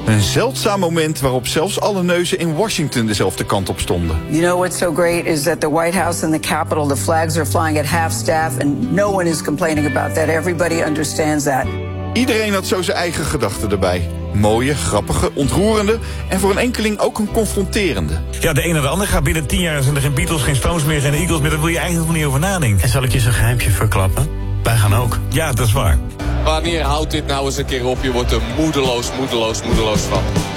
Een zeldzaam moment waarop zelfs alle neuzen in Washington dezelfde kant op stonden. You know what's so great is that the White House and the Capitol, the flags are flying at half staff and no one is complaining about that. Everybody understands that. Iedereen had zo zijn eigen gedachten erbij. Mooie, grappige, ontroerende en voor een enkeling ook een confronterende. Ja, de een naar de ander gaat binnen 10 jaar zijn er geen Beatles, geen Stones meer, geen Eagles meer. Daar wil je eigenlijk nog niet over nadenken. En zal ik je zo'n geheimje verklappen? Wij gaan ook. Ja, dat is waar. Wanneer houdt dit nou eens een keer op? Je wordt er moedeloos van.